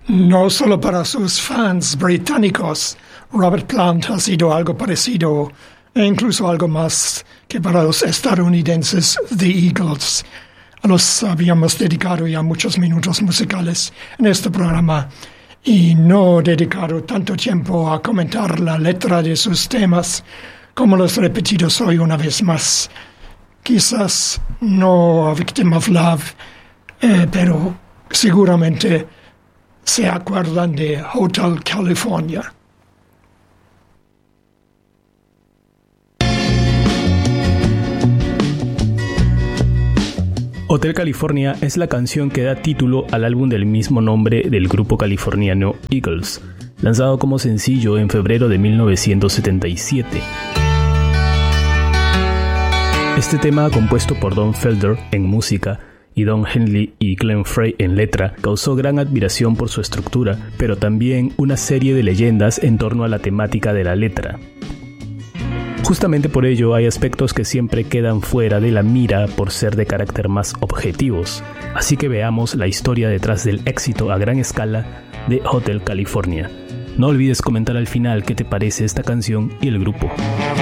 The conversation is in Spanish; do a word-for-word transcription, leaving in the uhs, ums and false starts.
No solo para sus fans británicos, Robert Plant ha sido algo parecido, e incluso algo más que para los estadounidenses The Eagles. A los habíamos dedicado ya muchos minutos musicales en este programa y no he dedicado tanto tiempo a comentar la letra de sus temas como los he repetido hoy una vez más. Quizás no a Victim of Love, eh, pero seguramente se acuerdan de Hotel California. Hotel California es la canción que da título al álbum del mismo nombre del grupo californiano Eagles, lanzado como sencillo en febrero de mil novecientos setenta y siete. Este tema, compuesto por Don Felder en música y Don Henley y Glenn Frey en letra, causó gran admiración por su estructura, pero también una serie de leyendas en torno a la temática de la letra. Justamente por ello hay aspectos que siempre quedan fuera de la mira por ser de carácter más objetivos. Así que veamos la historia detrás del éxito a gran escala de Hotel California. No olvides comentar al final qué te parece esta canción y el grupo.